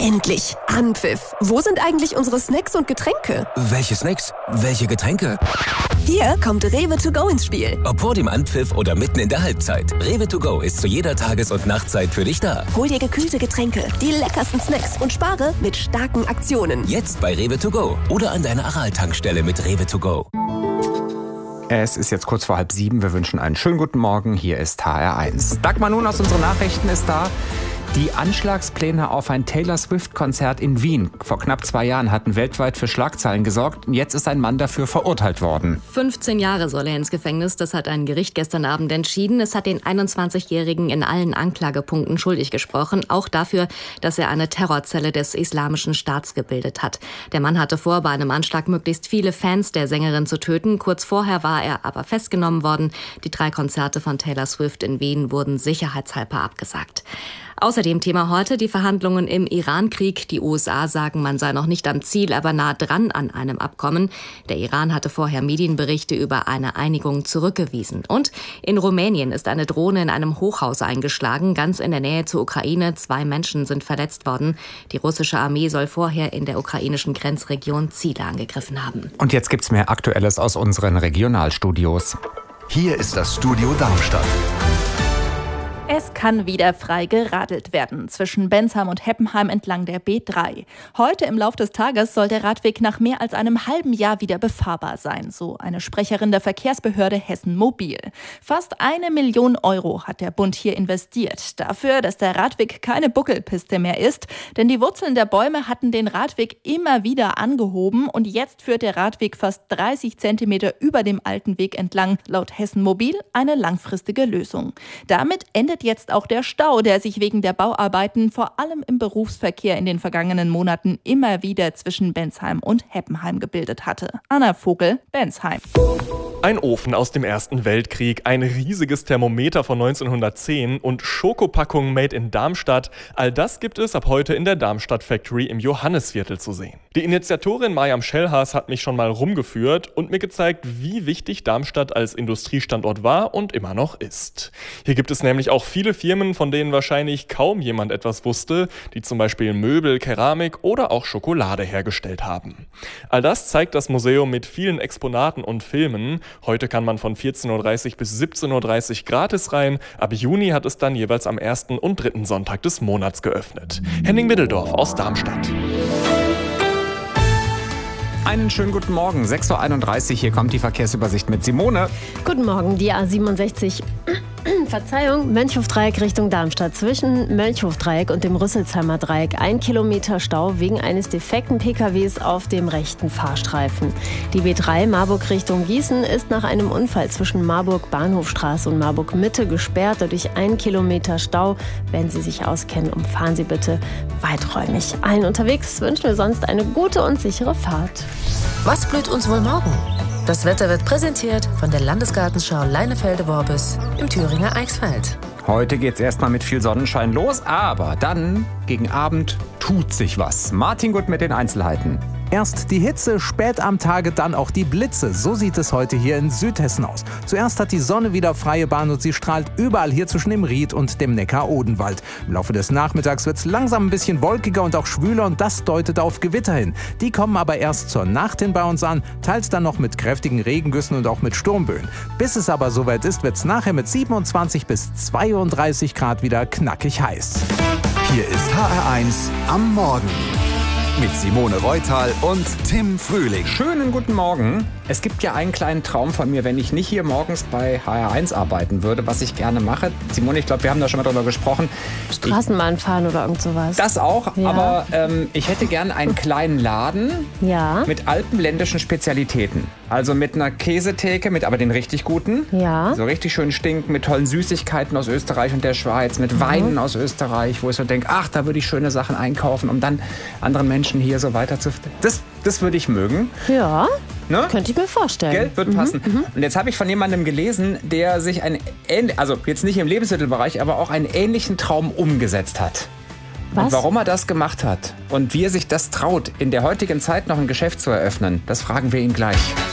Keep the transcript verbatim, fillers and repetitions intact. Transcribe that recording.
Endlich! Anpfiff! Wo sind eigentlich unsere Snacks und Getränke? Welche Snacks? Welche Getränke? Hier kommt Rewe to go ins Spiel. Ob vor dem Anpfiff oder mitten in der Halbzeit. Rewe to go ist zu jeder Tages- und Nachtzeit für dich da. Hol dir gekühlte Getränke, die leckersten Snacks und spare mit starken Aktionen. Jetzt bei Rewe to go oder an deiner Aral-Tankstelle mit Rewe to go. Es ist jetzt kurz vor halb sieben. Wir wünschen einen schönen guten Morgen. Hier ist H R eins. Dagmar Nun aus unseren Nachrichten ist da. Die Anschlagspläne auf ein Taylor Swift-Konzert in Wien vor knapp zwei Jahren hatten weltweit für Schlagzeilen gesorgt. Und jetzt ist ein Mann dafür verurteilt worden. fünfzehn Jahre soll er ins Gefängnis. Das hat ein Gericht gestern Abend entschieden. Es hat den einundzwanzigjährigen in allen Anklagepunkten schuldig gesprochen. Auch dafür, dass er eine Terrorzelle des Islamischen Staats gebildet hat. Der Mann hatte vor, bei einem Anschlag möglichst viele Fans der Sängerin zu töten. Kurz vorher war er aber festgenommen worden. Die drei Konzerte von Taylor Swift in Wien wurden sicherheitshalber abgesagt. Außerdem Thema heute die Verhandlungen im Iran-Krieg. Die U S A sagen, man sei noch nicht am Ziel, aber nah dran an einem Abkommen. Der Iran hatte vorher Medienberichte über eine Einigung zurückgewiesen. Und in Rumänien ist eine Drohne in einem Hochhaus eingeschlagen, ganz in der Nähe zur Ukraine. Zwei Menschen sind verletzt worden. Die russische Armee soll vorher in der ukrainischen Grenzregion Ziele angegriffen haben. Und jetzt gibt's mehr Aktuelles aus unseren Regionalstudios. Hier ist das Studio Darmstadt. Es kann wieder frei geradelt werden zwischen Bensheim und Heppenheim entlang der B drei. Heute im Lauf des Tages soll der Radweg nach mehr als einem halben Jahr wieder befahrbar sein, so eine Sprecherin der Verkehrsbehörde Hessen Mobil. Fast eine Million Euro hat der Bund hier investiert, dafür, dass der Radweg keine Buckelpiste mehr ist. Denn die Wurzeln der Bäume hatten den Radweg immer wieder angehoben und jetzt führt der Radweg fast dreißig Zentimeter über dem alten Weg entlang. Laut Hessen Mobil eine langfristige Lösung. Damit endet jetzt auch der Stau, der sich wegen der Bauarbeiten vor allem im Berufsverkehr in den vergangenen Monaten immer wieder zwischen Bensheim und Heppenheim gebildet hatte. Anna Vogel, Bensheim. Ein Ofen aus dem Ersten Weltkrieg, ein riesiges Thermometer von neunzehnhundertzehn und Schokopackungen made in Darmstadt. All das gibt es ab heute in der Darmstadt Factory im Johannisviertel zu sehen. Die Initiatorin Mariam Schellhaas hat mich schon mal rumgeführt und mir gezeigt, wie wichtig Darmstadt als Industriestandort war und immer noch ist. Hier gibt es nämlich auch viele Firmen, von denen wahrscheinlich kaum jemand etwas wusste, die zum Beispiel Möbel, Keramik oder auch Schokolade hergestellt haben. All das zeigt das Museum mit vielen Exponaten und Filmen. Heute kann man von vierzehn Uhr dreißig bis siebzehn Uhr dreißig gratis rein. Ab Juni hat es dann jeweils am ersten und dritten Sonntag des Monats geöffnet. Henning Middeldorf aus Darmstadt. Einen schönen guten Morgen, sechs Uhr einunddreißig, hier kommt die Verkehrsübersicht mit Simone. Guten Morgen, die A siebenundsechzig, Verzeihung, Mönchhofdreieck Richtung Darmstadt. Zwischen Mönchhofdreieck und dem Rüsselsheimer Dreieck ein Kilometer Stau wegen eines defekten P K Ws auf dem rechten Fahrstreifen. Die B drei Marburg Richtung Gießen ist nach einem Unfall zwischen Marburg Bahnhofstraße und Marburg Mitte gesperrt. Dadurch ein Kilometer Stau. Wenn Sie sich auskennen, umfahren Sie bitte weiträumig. Allen unterwegs wünschen wir sonst eine gute und sichere Fahrt. Was blüht uns wohl morgen? Das Wetter wird präsentiert von der Landesgartenschau Leinefelde-Worbis im Thüringer Eichsfeld. Heute geht's erstmal mit viel Sonnenschein los, aber dann gegen Abend tut sich was. Martin Gut mit den Einzelheiten. Erst die Hitze, spät am Tage dann auch die Blitze. So sieht es heute hier in Südhessen aus. Zuerst hat die Sonne wieder freie Bahn und sie strahlt überall hier zwischen dem Ried und dem Neckar-Odenwald. Im Laufe des Nachmittags wird es langsam ein bisschen wolkiger und auch schwüler und das deutet auf Gewitter hin. Die kommen aber erst zur Nacht hin bei uns an, teils dann noch mit kräftigen Regengüssen und auch mit Sturmböen. Bis es aber soweit ist, wird es nachher mit siebenundzwanzig bis zweiunddreißig Grad wieder knackig heiß. Hier ist H R eins am Morgen. Mit Simone Reutal und Tim Frühling. Schönen guten Morgen. Es gibt ja einen kleinen Traum von mir, wenn ich nicht hier morgens bei H R eins arbeiten würde, was ich gerne mache. Simone, ich glaube, wir haben da schon mal drüber gesprochen. Straßenbahn fahren oder irgend sowas. Das auch, ja. aber ähm, ich hätte gerne einen kleinen Laden ja. mit alpenländischen Spezialitäten. Also mit einer Käsetheke, mit aber den richtig guten. Ja. So richtig schön stinken, mit tollen Süßigkeiten aus Österreich und der Schweiz, mit mhm. Weinen aus Österreich, wo ich so denke, ach, da würde ich schöne Sachen einkaufen, um dann anderen Menschen hier so weiter zu... Das, das würde ich mögen. Ja, ne? Könnte ich mir vorstellen. Geld würde mhm. passen. Mhm. Und jetzt habe ich von jemandem gelesen, der sich ein ähnlich, also jetzt nicht im Lebensmittelbereich, aber auch einen ähnlichen Traum umgesetzt hat. Was? Und warum er das gemacht hat und wie er sich das traut, in der heutigen Zeit noch ein Geschäft zu eröffnen, das fragen wir ihn gleich.